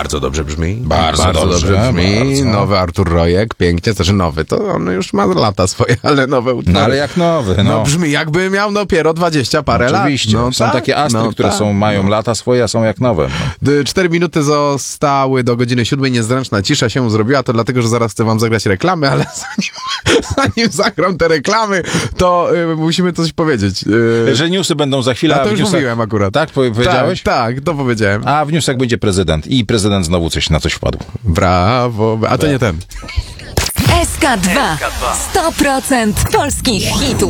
bardzo dobrze brzmi. Bardzo dobrze brzmi. Bardzo. Nowy Artur Rojek, pięknie. Znaczy nowy, to on już ma lata swoje, ale nowe utwory. No ale jak nowy, No brzmi jakby miał dopiero 20 parę lat. Oczywiście. No, są tak, takie astry, no, które tak. mają lata swoje, a są jak nowe. 4 minuty zostały do godziny 7. Niezręczna cisza się zrobiła, to dlatego, że zaraz chcę wam zagrać reklamy, ale zanim zagram te reklamy, to musimy coś powiedzieć. Że newsy będą za chwilę. A to już newsach... mówiłem akurat. Tak? Powiedziałeś? Tak, to powiedziałem. A w newsach będzie prezydent. I prezydent znowu na coś wpadł. Brawo. A to nie ten. SK2. 100% polskich hitów.